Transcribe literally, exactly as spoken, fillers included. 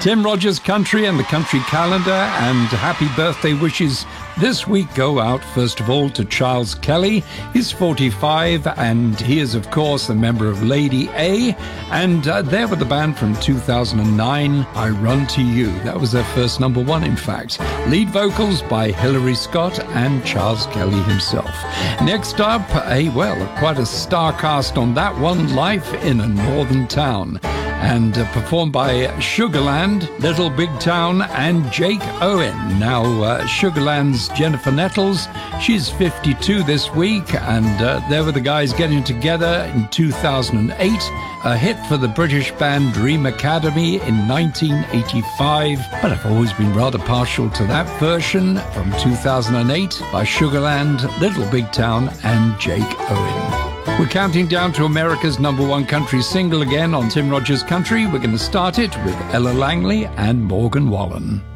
Tim Rogers Country and the Country Calendar and happy birthday wishes this week go out, first of all, to Charles Kelly. He's forty-five, and he is, of course, a member of Lady A. And uh, they're with the band from two thousand nine, I Run to You. That was their first number one, in fact. Lead vocals by Hilary Scott and Charles Kelly himself. Next up, a, well, quite a star cast on that one, Life in a Northern Town. And uh, performed by Sugarland, Little Big Town, and Jake Owen. Now, uh, Sugarland's Jennifer Nettles, she's fifty-two this week, and uh, there were the guys getting together in two thousand eight, a hit for the British band Dream Academy in nineteen eighty-five, but I've always been rather partial to that version from two thousand eight by Sugarland, Little Big Town, and Jake Owen. We're counting down to America's number one country single again on Tim Rogers Country. We're going to start it with Ella Langley and Morgan Wallen.